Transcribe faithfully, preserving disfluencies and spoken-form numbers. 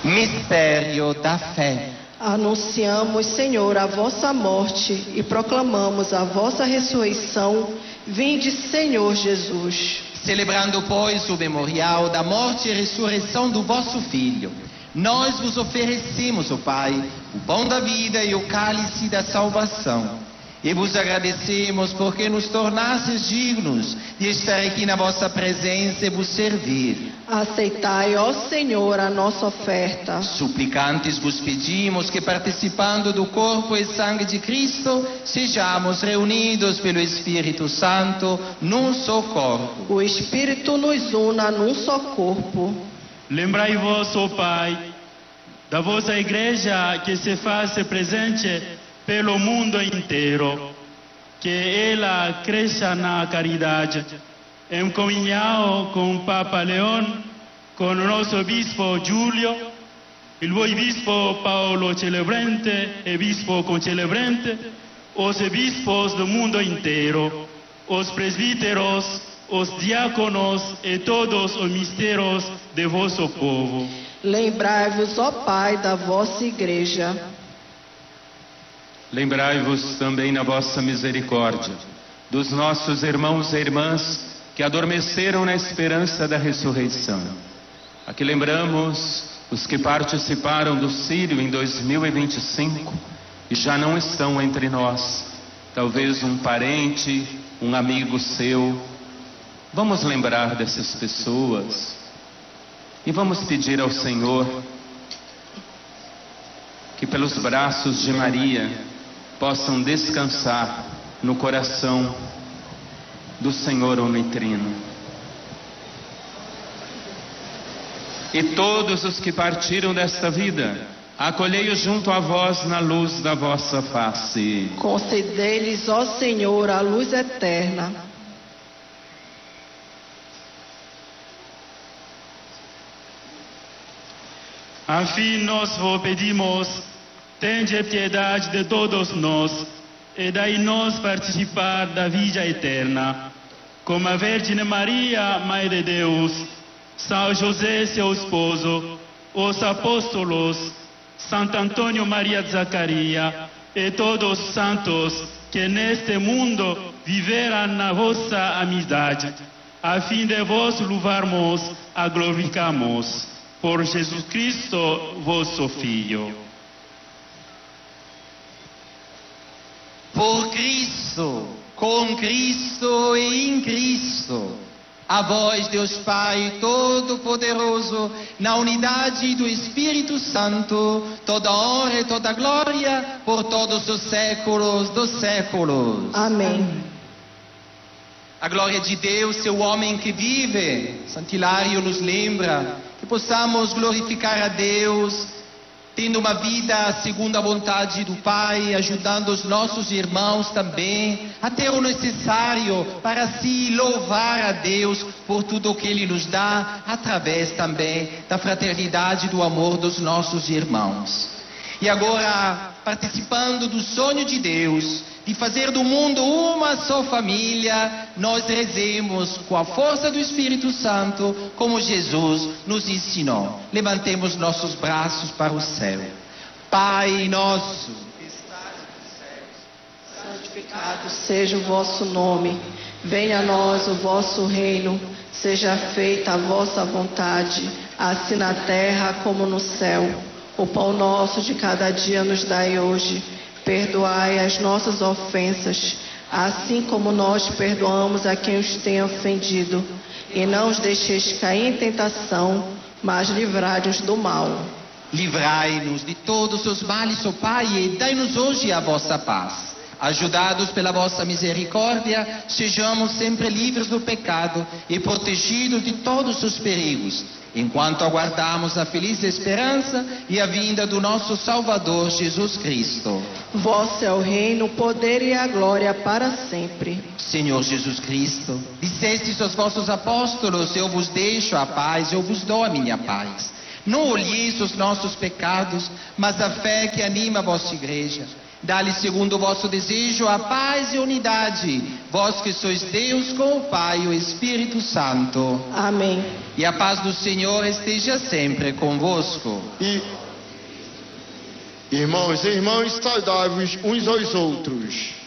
Mistério da fé. Anunciamos, Senhor, a vossa morte e proclamamos a vossa ressurreição. Vinde, Senhor Jesus. Celebrando, pois, o memorial da morte e ressurreição do vosso Filho, nós vos oferecemos, ó Pai, o pão da vida e o cálice da salvação. E vos agradecemos porque nos tornastes dignos de estar aqui na vossa presença e vos servir. Aceitai, ó Senhor, a nossa oferta. Suplicantes vos pedimos que, participando do corpo e sangue de Cristo, sejamos reunidos pelo Espírito Santo num só corpo. O Espírito nos una num só corpo. Lembrai-vos, ó Pai, da vossa Igreja que se faz presente pelo mundo inteiro, que ela cresça na caridade, em comunhão com o Papa Leão, com o nosso Bispo Giulio, o voi Bispo Paolo Celebrante e Bispo Concelebrante, os bispos do mundo inteiro, os presbíteros, os diáconos e todos os mistérios de vosso povo. Lembrai-vos, ó Pai, da vossa Igreja. Lembrai-vos também na vossa misericórdia dos nossos irmãos e irmãs que adormeceram na esperança da ressurreição. Aqui lembramos os que participaram do Círio em dois mil e vinte e cinco e já não estão entre nós. Talvez um parente, um amigo seu. Vamos lembrar dessas pessoas e vamos pedir ao Senhor que pelos braços de Maria possam descansar no coração do Senhor Onitrino. E todos os que partiram desta vida, acolhei-os junto a vós na luz da vossa face. Concedei-lhes, ó Senhor, a luz eterna. Afim, nós vos pedimos, tende piedade de todos nós e dai-nos participar da vida eterna. Como a Virgem Maria, Mãe de Deus, São José, seu esposo, os apóstolos, Santo Antônio Maria de Zacaria e todos os santos que neste mundo viveram na vossa amizade, a fim de vos louvarmos e glorificarmos. Por Jesus Cristo, vosso Filho. Por Cristo, com Cristo e em Cristo, a vós, Deus Pai Todo-Poderoso, na unidade do Espírito Santo, toda honra e toda glória por todos os séculos dos séculos. Amém. A glória de Deus, seu homem que vive, Santo Hilário nos lembra que possamos glorificar a Deus, tendo uma vida segundo a vontade do Pai, ajudando os nossos irmãos também a ter o necessário para se louvar a Deus por tudo o que Ele nos dá, através também da fraternidade e do amor dos nossos irmãos. E agora, participando do sonho de Deus, de fazer do mundo uma só família, nós rezemos com a força do Espírito Santo, como Jesus nos ensinou. Levantemos nossos braços para o céu. Pai nosso, que estás nos céus, santificado seja o vosso nome. Venha a nós o vosso reino. Seja feita a vossa vontade, assim na terra como no céu. O pão nosso de cada dia nos dai hoje. Perdoai as nossas ofensas, assim como nós perdoamos a quem os tem ofendido. E não os deixeis cair em tentação, mas livrai-nos do mal. Livrai-nos de todos os males, ó Pai, e dai-nos hoje a vossa paz. Ajudados pela vossa misericórdia, sejamos sempre livres do pecado e protegidos de todos os perigos, enquanto aguardamos a feliz esperança e a vinda do nosso Salvador Jesus Cristo. Vosso é o reino, o poder e a glória para sempre. Senhor Jesus Cristo, dissestes aos vossos apóstolos: eu vos deixo a paz, eu vos dou a minha paz. Não olheis os nossos pecados, mas a fé que anima a vossa igreja. Dá-lhe segundo o vosso desejo a paz e a unidade, vós que sois Deus com o Pai e o Espírito Santo. Amém. E a paz do Senhor esteja sempre convosco. E, irmãos e irmãs, saudai-vos uns aos outros.